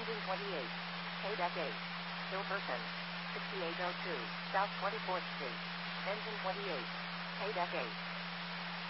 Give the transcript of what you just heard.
Engine 28. K-Deck 8. Hilverton. 6802, South 24th Street. Engine 28. K-Deck 8.